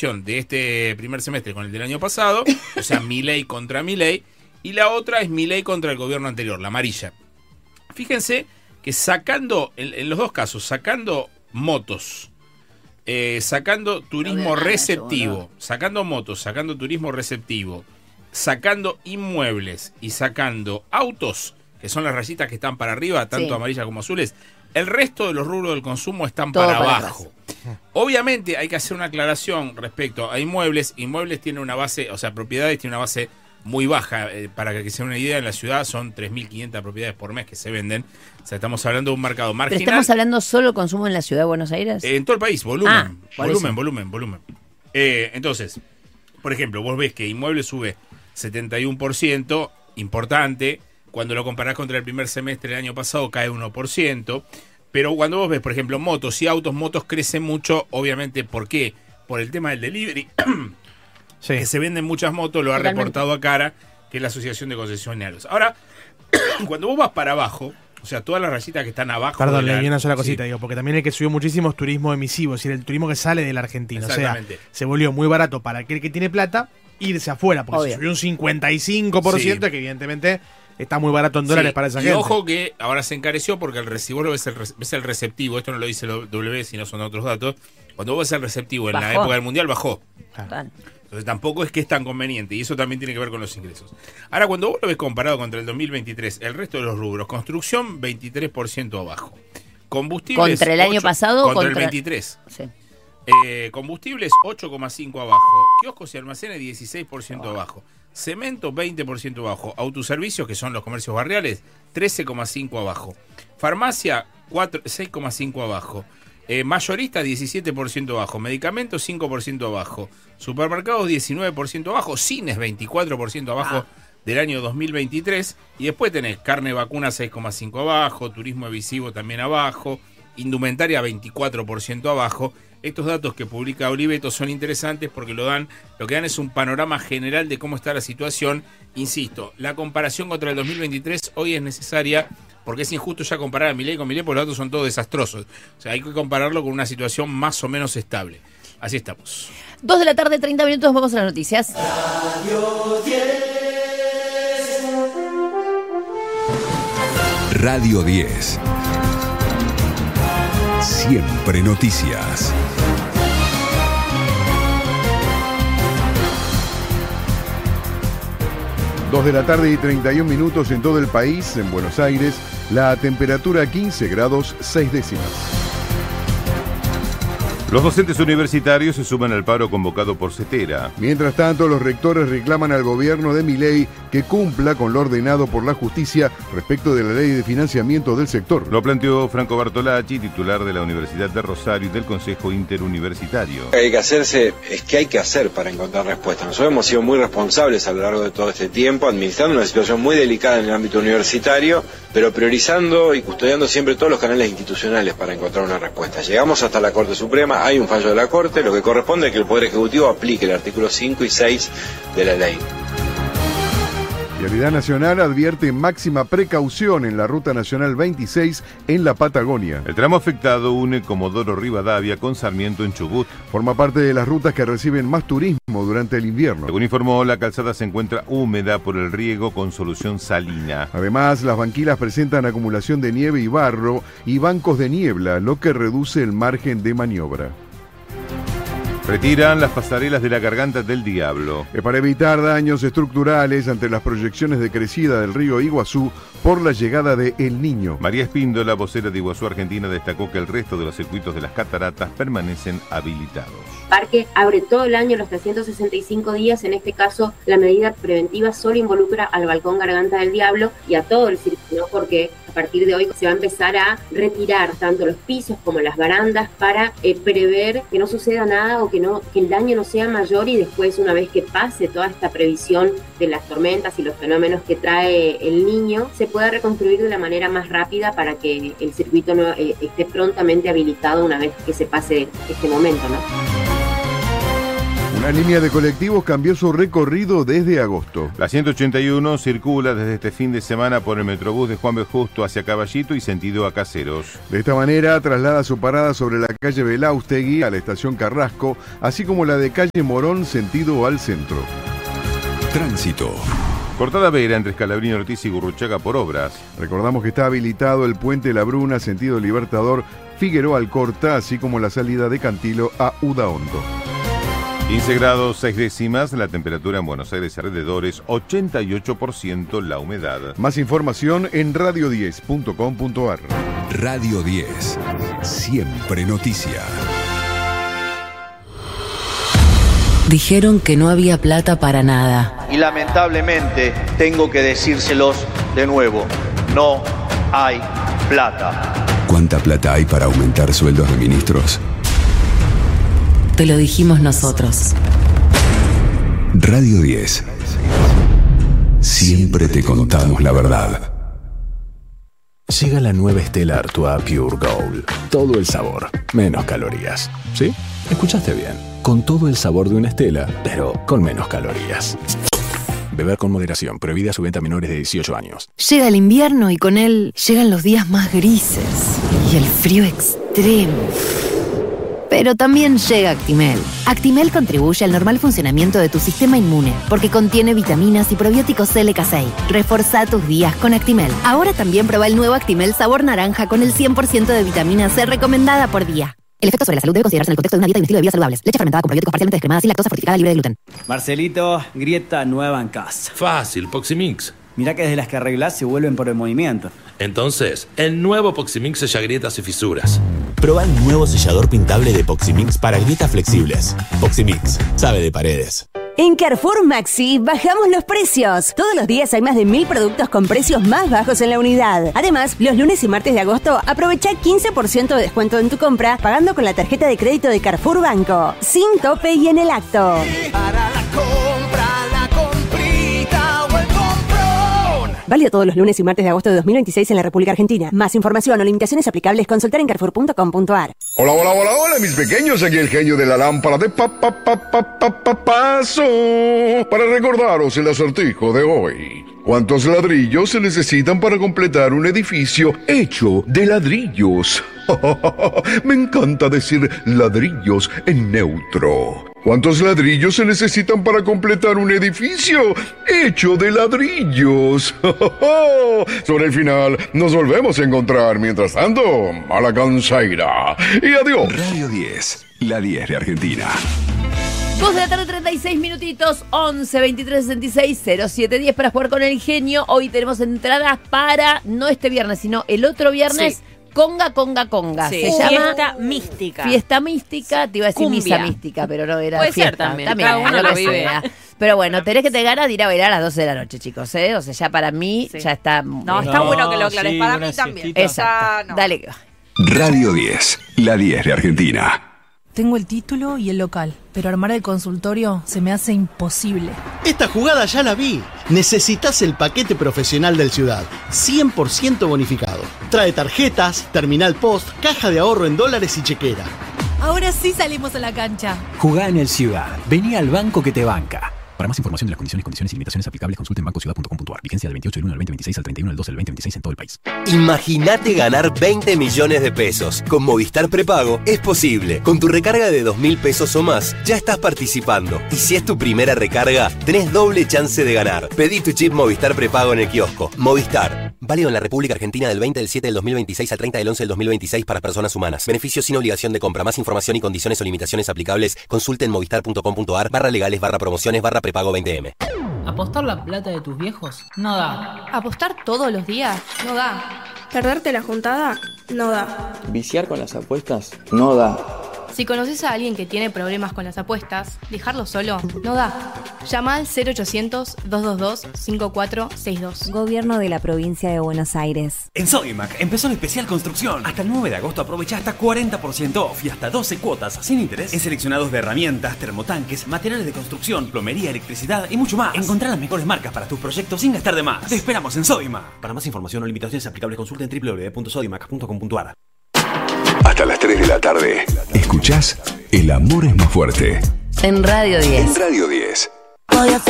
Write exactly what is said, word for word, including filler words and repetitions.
comparación de este primer semestre con el del año pasado, o sea, Milei contra Milei, y la otra es Milei contra el gobierno anterior, la amarilla. Fíjense que sacando, en, en los dos casos, sacando motos, eh, sacando turismo receptivo, sacando motos, sacando turismo receptivo, sacando inmuebles y sacando autos, que son las rayitas que están para arriba, tanto sí. amarillas como azules, el resto de los rubros del consumo están Todo para, para abajo. Atrás. Obviamente hay que hacer una aclaración respecto a inmuebles. Inmuebles tiene una base, o sea, propiedades tiene una base muy baja. Eh, para que se den una idea, en la ciudad son tres mil quinientas propiedades por mes que se venden. O sea, estamos hablando de un mercado marginal. ¿Pero estamos hablando solo del consumo en la ciudad de Buenos Aires? Eh, en todo el país, volumen. Ah, volumen, eso. volumen, volumen. Eh, entonces, por ejemplo, vos ves que inmuebles sube setenta y uno por ciento, importante. Cuando lo comparás contra el primer semestre del año pasado cae uno por ciento. Pero cuando vos ves, por ejemplo, motos y autos, motos crecen mucho, obviamente, ¿por qué? Por el tema del delivery, sí. que se venden muchas motos, lo ha Totalmente. reportado a Cara, que es la Asociación de Concesionarios. Ahora, cuando vos vas para abajo, o sea, todas las rayitas que están abajo... Perdón, le la... di una sola cosita, sí. digo, porque también el que subió muchísimo es turismo emisivo, es decir, el turismo que sale de la Argentina. O sea, Exactamente. se volvió muy barato para aquel que tiene plata irse afuera, porque Obvio. se subió un cincuenta y cinco por ciento, sí. que evidentemente... Está muy barato en dólares sí, para esa y gente. Y ojo que ahora se encareció porque el recibo, ves el, ves el receptivo, esto no lo dice el W, sino son otros datos. Cuando vos ves el receptivo en bajó. la época del Mundial, bajó. Ah. Entonces tampoco es que es tan conveniente, y eso también tiene que ver con los ingresos. Ahora, cuando vos lo ves comparado contra el dos mil veintitrés, el resto de los rubros, construcción veintitrés por ciento abajo. Combustibles... ¿Contra el año ocho, pasado? Contra, contra el veintitrés. Sí. Eh, combustibles ocho coma cinco abajo. Kioscos y almacenes dieciséis por ciento oh. abajo. Cemento veinte por ciento abajo. Autoservicios, que son los comercios barriales, trece coma cinco abajo. Farmacia seis coma cinco abajo. Eh, mayorista diecisiete por ciento abajo. Medicamentos cinco por ciento abajo. Supermercados diecinueve por ciento abajo. Cines veinticuatro por ciento abajo ah. del año dos mil veintitrés. Y después tenés carne vacuna seis coma cinco abajo. Turismo evasivo también abajo. Indumentaria veinticuatro por ciento abajo. Estos datos que publica Oliveto son interesantes porque lo dan, lo que dan es un panorama general de cómo está la situación. Insisto, la comparación contra el dos mil veintitrés hoy es necesaria porque es injusto ya comparar a Milei con Milei porque los datos son todos desastrosos. O sea, hay que compararlo con una situación más o menos estable. Así estamos. Dos de la tarde, treinta minutos, vamos a las noticias. Radio diez. Radio diez. Siempre noticias. Dos de la tarde y treinta y un minutos en todo el país. En Buenos Aires, la temperatura quince grados seis décimas. Los docentes universitarios se suman al paro convocado por CETERA. Mientras tanto, los rectores reclaman al gobierno de Milei que cumpla con lo ordenado por la justicia respecto de la ley de financiamiento del sector. Lo planteó Franco Bartolacci, titular de la Universidad de Rosario y del Consejo Interuniversitario. Lo que hay que hacerse es que hay que hacer para encontrar respuestas. Nosotros hemos sido muy responsables a lo largo de todo este tiempo, administrando una situación muy delicada en el ámbito universitario, pero priorizando y custodiando siempre todos los canales institucionales para encontrar una respuesta. Llegamos hasta la Corte Suprema, hay un fallo de la Corte, lo que corresponde es que el Poder Ejecutivo aplique el artículo cinco y seis de la ley. Vialidad Nacional advierte máxima precaución en la Ruta Nacional veintiséis en la Patagonia. El tramo afectado une Comodoro Rivadavia con Sarmiento en Chubut. Forma parte de las rutas que reciben más turismo durante el invierno. Según informó, la calzada se encuentra húmeda por el riego con solución salina. Además, las banquilas presentan acumulación de nieve y barro y bancos de niebla, lo que reduce el margen de maniobra. Retiran las pasarelas de la Garganta del Diablo. Es para evitar daños estructurales ante las proyecciones de crecida del río Iguazú por la llegada de El Niño. María Espíndola, vocera de Iguazú Argentina, destacó que el resto de los circuitos de las cataratas permanecen habilitados. El parque abre todo el año los trescientos sesenta y cinco días. En este caso, la medida preventiva solo involucra al balcón Garganta del Diablo y a todo el circuito, porque a partir de hoy se va a empezar a retirar tanto los pisos como las barandas para eh, prever que no suceda nada o que, no, que el daño no sea mayor, y después, una vez que pase toda esta previsión de las tormentas y los fenómenos que trae El Niño, se pueda reconstruir de la manera más rápida para que el circuito no, eh, esté prontamente habilitado una vez que se pase este momento, ¿no? Una línea de colectivos cambió su recorrido desde agosto. La ciento ochenta y uno circula desde este fin de semana por el Metrobús de Juan B. Justo hacia Caballito y sentido a Caseros. De esta manera traslada su parada sobre la calle Belaustegui a la estación Carrasco, así como la de calle Morón sentido al centro. Tránsito. Cortada Vera entre Scalabrini Ortiz y Gurruchaga por obras. Recordamos que está habilitado el puente La Bruna sentido Libertador Figueroa Alcorta, así como la salida de Cantilo a Udaondo. quince grados seis décimas, la temperatura en Buenos Aires y alrededores, ochenta y ocho por ciento la humedad. Más información en radio diez punto com punto ar. Radio diez. Siempre noticia. Dijeron que no había plata para nada. Y lamentablemente tengo que decírselos de nuevo, no hay plata. ¿Cuánta plata hay para aumentar sueldos de ministros? Te lo dijimos nosotros. Radio diez. Siempre te contamos la verdad. Llega la nueva Stella Artois Pure Gold. Todo el sabor, menos calorías. ¿Sí? Escuchaste bien. Con todo el sabor de una Stella, pero con menos calorías. Beber con moderación. Prohibida su venta a menores de dieciocho años. Llega el invierno y con él llegan los días más grises y el frío extremo. Pero también llega Actimel. Actimel contribuye al normal funcionamiento de tu sistema inmune porque contiene vitaminas y probióticos L K seis. Reforzá tus días con Actimel. Ahora también prueba el nuevo Actimel sabor naranja con el cien por ciento de vitamina C recomendada por día. El efecto sobre la salud debe considerarse en el contexto de una dieta y un estilo de vida saludables. Leche fermentada con probióticos parcialmente descremada sin lactosa, fortificada, libre de gluten. Marcelito, grieta nueva en casa. Fácil, Poximix. Mirá que desde las que arreglás se vuelven por el movimiento. Entonces, el nuevo Poximix sella grietas y fisuras. Proba el nuevo sellador pintable de Poximix para grietas flexibles. Poximix, sabe de paredes. En Carrefour Maxi bajamos los precios. Todos los días hay más de mil productos con precios más bajos en la unidad. Además, los lunes y martes de agosto aprovecha quince por ciento de descuento en tu compra pagando con la tarjeta de crédito de Carrefour Banco. Sin tope y en el acto. Para la compra, la comprita o el comprón. Válido todos los lunes y martes de agosto de dos mil veintiséis en la República Argentina. Más información o limitaciones aplicables consultar en carrefour punto com punto ar. Hola, hola, hola, hola, mis pequeños. Aquí el genio de la lámpara de pa, pa, pa, pa, pa, pa, paso. Para recordaros el acertijo de hoy. ¿Cuántos ladrillos se necesitan para completar un edificio hecho de ladrillos? Me encanta decir ladrillos en neutro. ¿Cuántos ladrillos se necesitan para completar un edificio hecho de ladrillos? Sobre el final nos volvemos a encontrar. Mientras tanto, a la canseira. Y adiós. Radio diez, la diez de Argentina. dos de la tarde, treinta y seis minutitos, once, veintitrés, sesenta y seis, cero siete diez para jugar con el genio. Hoy tenemos entradas para, no este viernes, sino el otro viernes. Sí. Conga, conga, conga. Sí. Se llama Fiesta mística. Fiesta mística, te iba a decir Cumbia. Misa mística, pero no era Puede fiesta. ser también, también cada uno lo lo que vive. sea. Pero bueno, tenés que te ganas de ir a bailar a las doce de la noche, chicos, ¿eh? O sea, ya para mí Sí. ya está... No, está bueno que lo aclares. sí, Para una mí también. siestita. Exacto. Ya, no. Dale que va. Radio diez, la diez de Argentina. Tengo el título y el local, pero armar el consultorio se me hace imposible. Esta jugada ya la vi. Necesitas el paquete profesional del Ciudad, cien por ciento bonificado. Trae tarjetas, terminal post, caja de ahorro en dólares y chequera. Ahora sí salimos a la cancha. Jugá en el Ciudad. Vení al banco que te banca. Para más información de las condiciones, condiciones y limitaciones aplicables, consulte en banco ciudad punto com punto ar. Vigencia del veintiocho del uno al veinte veintiséis al treinta y uno del doce del veinte veintiséis en todo el país. Imagínate ganar veinte millones de pesos. Con Movistar Prepago es posible. Con tu recarga de dos mil pesos o más, ya estás participando. Y si es tu primera recarga, tenés doble chance de ganar. Pedí tu chip Movistar Prepago en el kiosco. Movistar. Válido en la República Argentina del veinte del siete del dos mil veintiséis al treinta del once del dos mil veintiséis para personas humanas. Beneficio sin obligación de compra. Más información y condiciones o limitaciones aplicables, consulte en movistar punto com punto ar barra legales barra promociones barra prepago veinte eme. ¿Apostar la plata de tus viejos? No da. ¿Apostar todos los días? No da. ¿Perderte la juntada? No da. ¿Viciar con las apuestas? No da. Si conoces a alguien que tiene problemas con las apuestas, dejarlo solo no da. Llama al cero ochocientos, dos dos dos, cinco cuatro seis dos. Gobierno de la Provincia de Buenos Aires. En Sodimac empezó el especial construcción. Hasta el nueve de agosto aprovecha hasta cuarenta por ciento off y hasta doce cuotas sin interés en seleccionados de herramientas, termotanques, materiales de construcción, plomería, electricidad y mucho más. Encontrá las mejores marcas para tus proyectos sin gastar de más. Te esperamos en Sodimac. Para más información o limitaciones aplicables, consulta en doble u doble u doble u punto sodimac punto com punto ar. Hasta las tres de la tarde. Escuchás El amor es más fuerte. En Radio diez. En Radio diez. Voy a